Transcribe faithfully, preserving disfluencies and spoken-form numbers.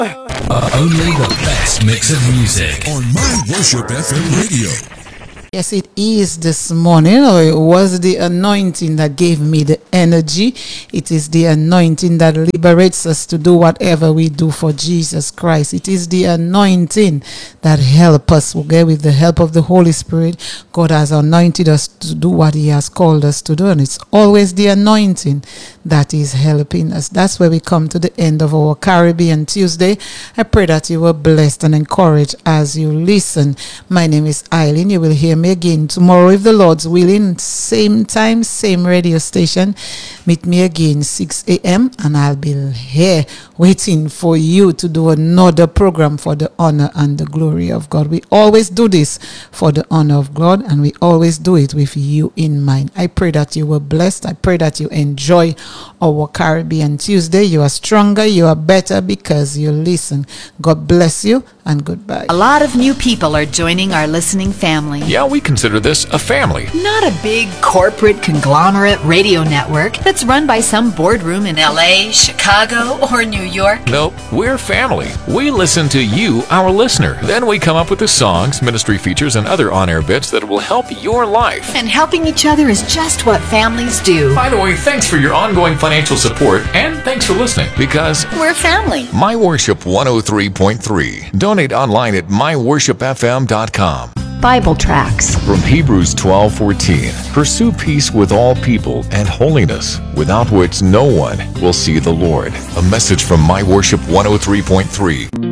Uh, only the best mix of music on My Worship F M Radio. Yes, it is this morning, or it was the anointing that gave me the energy. It is the anointing that liberates us to do whatever we do for Jesus Christ. It is the anointing that helps us, okay, with the help of the Holy Spirit. God has anointed us to do what He has called us to do, and it's always the anointing that is helping us. That's where we come to the end of our Caribbean Tuesday. I pray that you were blessed and encouraged as you listen. My name is Eileen. You will hear me again tomorrow if the Lord's willing, same time, same radio station. Meet me again six a.m. and I'll be here waiting for you to do another program for the honor and the glory of God. We always do this for the honor of God, and we always do it with you in mind. I pray that you were blessed. I pray that you enjoy our Caribbean Tuesday. You are stronger, you are better because you listen. God bless you and goodbye. A lot of new people are joining our listening family. Yeah, we consider this a family. Not a big corporate conglomerate radio network that's run by some boardroom in L A, Chicago, or New York. Nope, we're family. We listen to you, our listener. Then we come up with the songs, ministry features, and other on-air bits that will help your life. And helping each other is just what families do. By the way, thanks for your ongoing financial support, and thanks for listening, because we're family. My Worship one oh three point three. Donate online at my worship f m dot com. Bible tracks from Hebrews twelve fourteen. Pursue peace with all people and holiness, without which no one will see the Lord. A message from My Worship one oh three point three.